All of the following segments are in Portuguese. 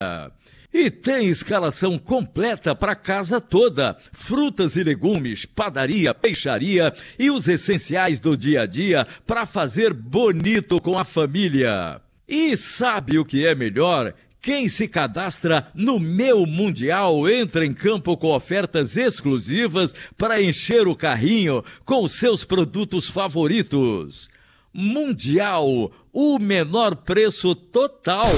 E tem escalação completa para casa toda. Frutas e legumes, padaria, peixaria e os essenciais do dia a dia para fazer bonito com a família. E sabe o que é melhor? Quem se cadastra no Meu Mundial entra em campo com ofertas exclusivas para encher o carrinho com os seus produtos favoritos. Mundial, o menor preço total.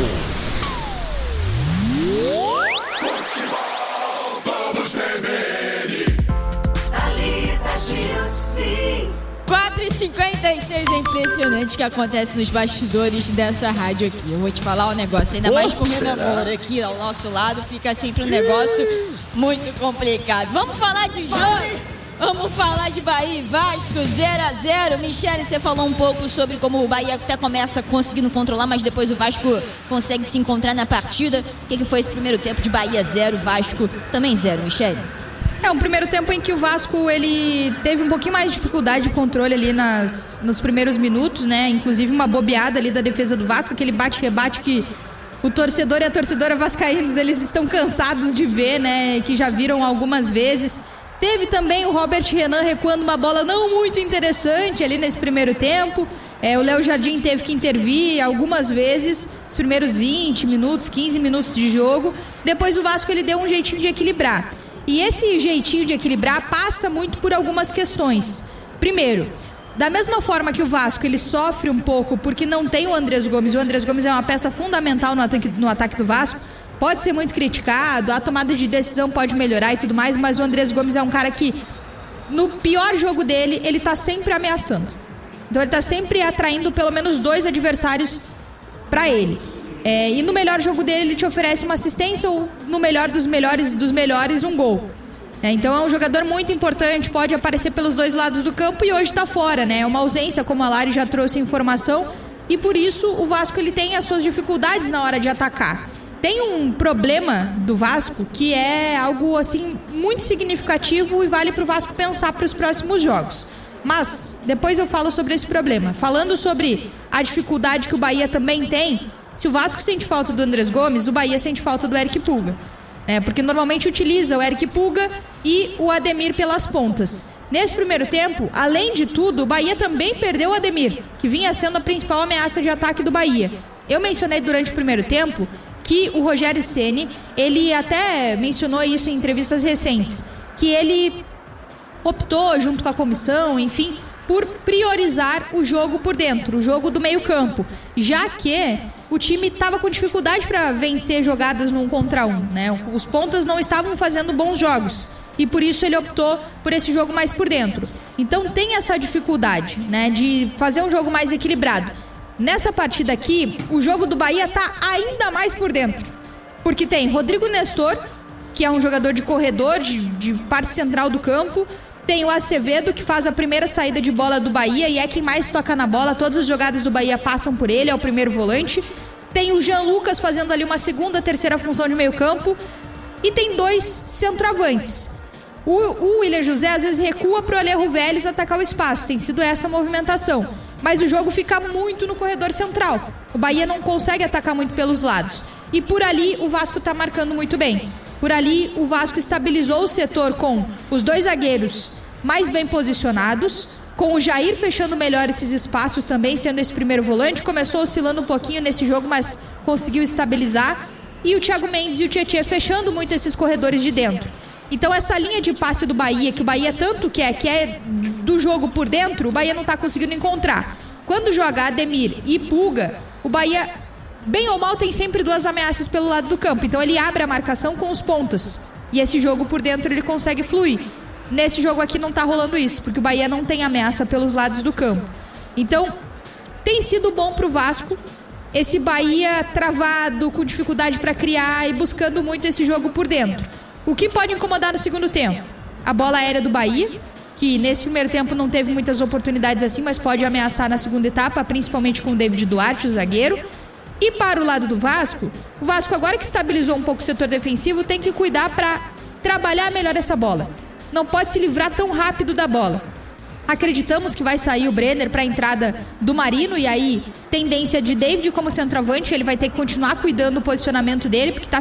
4h56 é impressionante o que acontece nos bastidores dessa rádio aqui. Eu vou te falar um negócio, ainda mais com o Renan Moura aqui ao nosso lado, fica sempre um negócio muito complicado. Vamos falar de jogo? Vamos falar de Bahia e Vasco, 0-0. Michele, você falou um pouco sobre como o Bahia até começa conseguindo controlar, mas depois o Vasco consegue se encontrar na partida. O que foi esse primeiro tempo de Bahia 0, Vasco também 0, Michele? É um primeiro tempo em que o Vasco ele teve um pouquinho mais de dificuldade de controle ali nos primeiros minutos, né? Inclusive uma bobeada ali da defesa do Vasco, aquele bate-rebate que o torcedor e a torcedora vascaínos eles estão cansados de ver, né? Que já viram algumas vezes. Teve também o Robert Renan recuando uma bola não muito interessante ali nesse primeiro tempo. O Léo Jardim teve que intervir algumas vezes, os primeiros 20 minutos, 15 minutos de jogo. Depois o Vasco ele deu um jeitinho de equilibrar. E esse jeitinho de equilibrar passa muito por algumas questões. Primeiro, da mesma forma que o Vasco ele sofre um pouco porque não tem o Andrés Gomes, o Andrés Gomes é uma peça fundamental no ataque do Vasco, pode ser muito criticado, a tomada de decisão pode melhorar e tudo mais, mas o Andrés Gomes é um cara que, no pior jogo dele, ele tá sempre ameaçando. Então ele tá sempre atraindo pelo menos 2 adversários para ele. E no melhor jogo dele ele te oferece uma assistência ou no melhor dos melhores um gol. Então é um jogador muito importante, pode aparecer pelos 2 lados do campo e hoje está fora, né? É uma ausência, como a Lari já trouxe a informação, e por isso o Vasco ele tem as suas dificuldades na hora de atacar. Tem um problema do Vasco que é algo assim muito significativo e vale para o Vasco pensar para os próximos jogos. Mas depois eu falo sobre esse problema. Falando sobre a dificuldade que o Bahia também tem, se o Vasco sente falta do Andrés Gomes, o Bahia sente falta do Eric Pulga. Porque normalmente utiliza o Eric Pulga e o Ademir pelas pontas. Nesse primeiro tempo, além de tudo, o Bahia também perdeu o Ademir, que vinha sendo a principal ameaça de ataque do Bahia. Eu mencionei durante o primeiro tempo que o Rogério Ceni, ele até mencionou isso em entrevistas recentes, que ele optou, junto com a comissão, enfim, por priorizar o jogo por dentro, o jogo do meio-campo, já que o time estava com dificuldade para vencer jogadas no 1 contra 1, né? Os pontas não estavam fazendo bons jogos e por isso ele optou por esse jogo mais por dentro. Então tem essa dificuldade, né, de fazer um jogo mais equilibrado. Nessa partida aqui, o jogo do Bahia tá ainda mais por dentro, porque tem Rodrigo Nestor, que é um jogador de corredor, de parte central do campo. Tem o Acevedo, que faz a primeira saída de bola do Bahia e é quem mais toca na bola. Todas as jogadas do Bahia passam por ele, é o primeiro volante. Tem o Jean Lucas fazendo ali uma segunda, terceira função de meio campo. E tem 2 centroavantes. O William José às vezes recua para o Alejo Vélez atacar o espaço. Tem sido essa a movimentação. Mas o jogo fica muito no corredor central. O Bahia não consegue atacar muito pelos lados. E por ali o Vasco está marcando muito bem. Por ali, o Vasco estabilizou o setor com os 2 zagueiros mais bem posicionados, com o Jair fechando melhor esses espaços também, sendo esse primeiro volante. Começou oscilando um pouquinho nesse jogo, mas conseguiu estabilizar. E o Thiago Mendes e o Tietê fechando muito esses corredores de dentro. Então essa linha de passe do Bahia, que o Bahia tanto quer, que é do jogo por dentro, o Bahia não está conseguindo encontrar. Quando joga Ademir e Pulga, o Bahia, bem ou mal, tem sempre 2 ameaças pelo lado do campo. Então ele abre a marcação com os pontas. E esse jogo por dentro ele consegue fluir. Nesse jogo aqui não tá rolando isso, porque o Bahia não tem ameaça pelos lados do campo. Então, tem sido bom pro Vasco esse Bahia travado, com dificuldade para criar e buscando muito esse jogo por dentro. O que pode incomodar no segundo tempo? A bola aérea do Bahia, que nesse primeiro tempo não teve muitas oportunidades assim, mas pode ameaçar na segunda etapa, principalmente com o David Duarte, o zagueiro. E para o lado do Vasco, o Vasco agora que estabilizou um pouco o setor defensivo, tem que cuidar para trabalhar melhor essa bola. Não pode se livrar tão rápido da bola. Acreditamos que vai sair o Brenner para a entrada do Marino, e aí tendência de David como centroavante, ele vai ter que continuar cuidando do posicionamento dele, porque está